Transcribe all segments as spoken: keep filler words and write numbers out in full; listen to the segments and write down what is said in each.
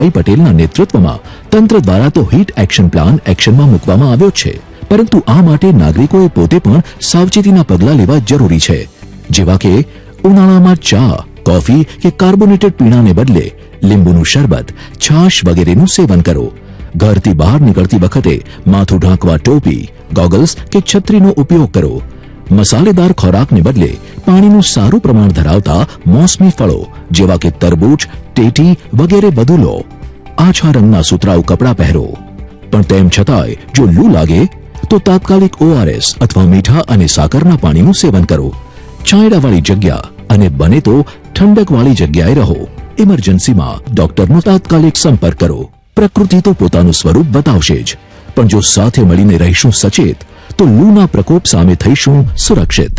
પટેલના નેતૃત્વમાં તંત્ર દ્વારા તો હીટ એક્શન પ્લાન એક્શનમાં મૂકવામાં આવ્યો છે, પરંતુ આ માટે નાગરિકોએ પોતે પણ સાવચેતીના પગલાં લેવા જરૂરી છે, જેવા કે ઉનાળામાં ચા, કોફી કે કાર્બોનેટેડ પીણાને બદલે લીંબુનું શરબત, છાશ વગેરેનું સેવન કરો. ઘરથી બહાર નીકળતી વખતે માથું ઢાંકવા ટોપી, ગોગલ્સ કે છત્રીનો ઉપયોગ કરો. મસાલેદાર ખોરાકને બદલે પાણીનું સારું પ્રમાણ ધરાવતા મોસમી ફળો જેવા કે તરબૂચ, ટેટી વગેરે વધુ લો. આછા રંગના સુતરાઉ કપડાં પહેરો. પણ તેમ છતાંય જો લૂ લાગે તો તાત્કાલિક ઓઆરએસ અથવા મીઠા અને સાકરના પાણીનું સેવન કરો. છાંયડાવાળી જગ્યા અને બને તો ઠંડકવાળી જગ્યાએ રહો. ઇમરજન્સીમાં ડોક્ટરનો તાત્કાલિક સંપર્ક કરો. પ્રકૃતિ તો પોતાનું સ્વરૂપ બતાવશે જ, પણ જો સાથે મળીને રહીશું સચેત તો લૂના પ્રકોપ સામે થઈશું સુરક્ષિત.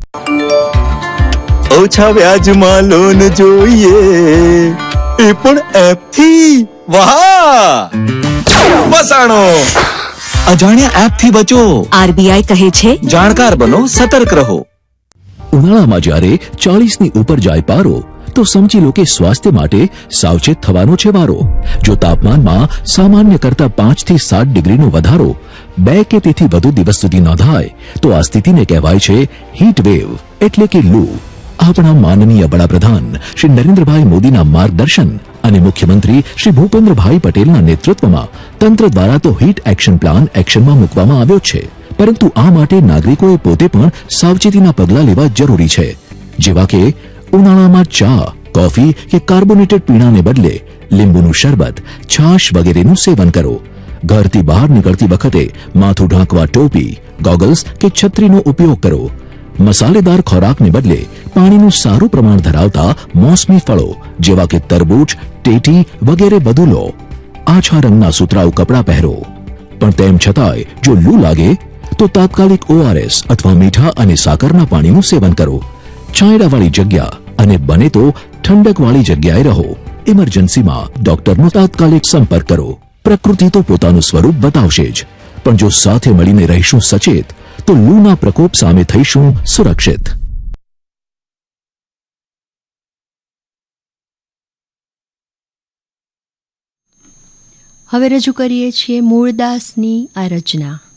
ઓછા વ્યાજમાં લોન જોઈએ, એ પણ એપથી. વાહ, ફસાણો. અજાણ્યા એપથી બચો. આરબીઆઈ કહે છે, જાણકાર બનો, સતર્ક રહો. ઉનાળામાં જ્યારે ચાલીસની ઉપર જાય પારો તો સમજી લો કે સ્વાસ્થ્ય માટે સાવચેત થવાનો છે વારો. જો તાપમાનમાં સામાન્ય કરતા પાંચ થી સાત ડિગ્રીનો વધારો બે કે તેથી વધુ દિવસ સુધી ન થાય તો આ સ્થિતિને કહેવાય છે હીટ વેવ એટલે કે લૂ. આપણા માનનીય વડાપ્રધાન શ્રી નરેન્દ્રભાઈ મોદીના માર્ગદર્શન અને મુખ્યમંત્રી શ્રી ભૂપેન્દ્રભાઈ પટેલના નેતૃત્વમાં તંત્ર દ્વારા તો હીટ એક્શન પ્લાન એક્શનમાં મૂકવામાં આવ્યો છે, પરંતુ આ માટે નાગરિકોએ પોતે પણ સાવચેતીના પગલાં લેવા જરૂરી છે, જેવા કે ઉનાળામાં ચા, કોફી કે કાર્બોનેટેડ પીણાને બદલે લીંબુનું શરબત, છાશ વગેરેનું સેવન કરો. ઘરથી બહાર નીકળતી વખતે માથું ઢાંકવા ટોપી, ગોગલ્સ કે છત્રીનો ઉપયોગ કરો. મસાલેદાર ખોરાકને બદલે પાણીનું સારું પ્રમાણ ધરાવતા મોસમી ફળો જેવા કે તરબૂચ, ટેટી વગેરે વધુ લો. આછા રંગના સુતરાઉ કપડાં પહેરો. પણ તેમ છતાંય જો લૂ લાગે તો તાત્કાલિક ઓઆરએસ અથવા મીઠા અને સાકરના પાણીનું સેવન કરો. છાંયડાવાળી જગ્યા અને બને તો ઠંડકવાળી જગ્યાએ રહો. ઇમરજન્સીમાં ડોક્ટરનો તાત્કાલિક સંપર્ક કરો. પ્રકૃતિ તો પોતાનું સ્વરૂપ બતાવશે જ, પણ જો સાથે મળીને રહીશું સચેત તો લૂના પ્રકોપ સામે થઈશું સુરક્ષિત. હવે રજૂ કરીએ છીએ મૂળદાસની આ રચના.